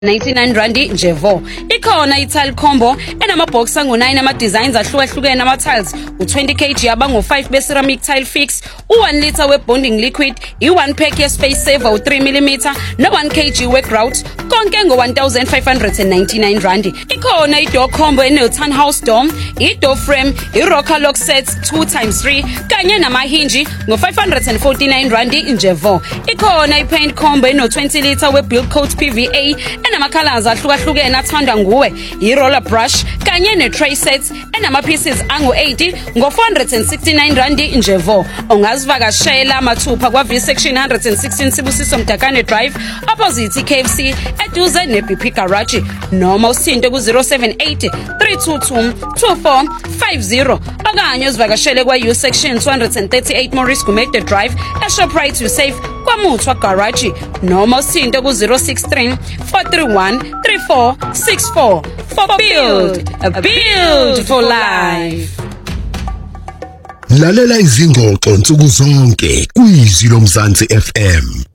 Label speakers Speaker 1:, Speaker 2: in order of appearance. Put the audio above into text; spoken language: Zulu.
Speaker 1: 99 randi nje vo. Ikhona i-tile combo enamabox angu-9 ama-designs ahlukahlukene ama-tiles, u-20 kg abangu-5 be-ceramic tile fix, u-1 liter we-bonding liquid, i-1 pack ye-space saver u-3 mm, no-1 kg we-grout, konke ngo-1,599 randi. Ikhona i-door combo ene-ton house door, i-door frame, i-rocker lock set 2x3 kanye namahinji ngo-549 randi nje vo. Ikhona i-paint combo eno-20 liter we-build coat PVA enamakhalaz ahlukahlukene athandwa nguwe, i-roller brush kanye ne-tray set enama-pieces angu-80 ngo-469 randi nje vo. Ungazivakashela mathupha kwa-V-section 116 Sibusiso Mdakane Drive opposite i-KFC eduze ne-BP Garage, noma usinte ku-078 322 2450 okanye uzivakashele kwa-U-section 238 Maurice Gumede Drive eShoprite uSafe kwaMuthwa Garage, noma usinte ku-063 431 3464 for Build a Beautiful Life.
Speaker 2: Lalela izingxoxo nsuku zonke kwiZilo Mzansi FM.